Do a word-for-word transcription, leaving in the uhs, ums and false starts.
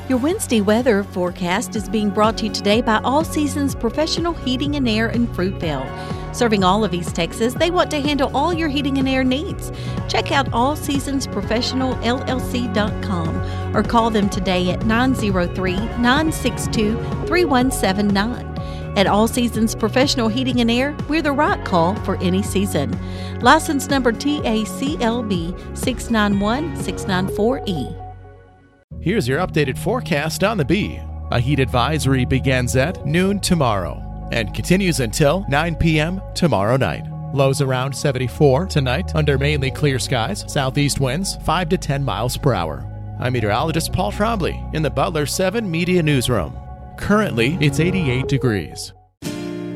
Your Wednesday weather forecast is being brought to you today by All Seasons Professional Heating and Air in Fruitvale. Serving all of East Texas, they want to handle all your heating and air needs. Check out all seasons professional L L C dot com or call them today at nine zero three, nine six two, three one seven nine. At All Seasons Professional Heating and Air, we're the right call for any season. License number T A C L B six nine one six nine four E. Here's your updated forecast on the Bee. A heat advisory begins at noon tomorrow and continues until nine p.m. tomorrow night. Lows around seventy-four tonight under mainly clear skies. Southeast winds five to ten miles per hour. I'm meteorologist Paul Trombley in the Butler seven Media Newsroom. Currently, it's eighty-eight degrees.